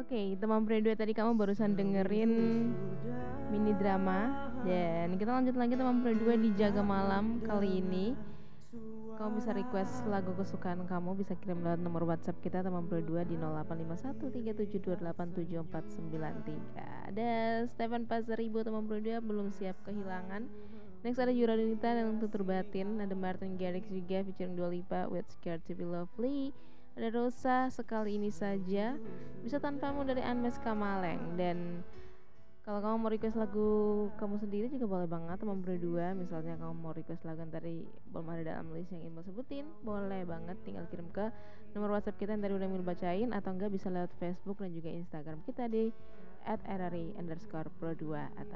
Oke, teman Pre 2 tadi kamu barusan dengerin mini drama. Dan kita lanjut lagi teman Pre 2 di Jaga Malam kali ini. Kamu bisa request lagu kesukaan kamu, bisa kirim lewat nomor WhatsApp kita teman Pro 2 di 085137287993. Ada Stefan Pasaribu teman Pro 2 belum siap kehilangan. Next ada Yuranita yang tutur batin, ada Martin Garrix juga featuring Dua Lipa with Scared to be Lovely. Ada Rosa sekali ini saja, bisa tanpamu dari Anmes Kamaleng. Dan kalau kamu mau request lagu kamu sendiri juga boleh banget teman berdua. Misalnya kamu mau request lagu yang tadi belum ada dalam list yang ingin mau sebutin, boleh banget tinggal kirim ke nomor WhatsApp kita yang tadi udah Mil bacain, atau enggak bisa lewat Facebook dan juga Instagram kita di @rri_pro2 atau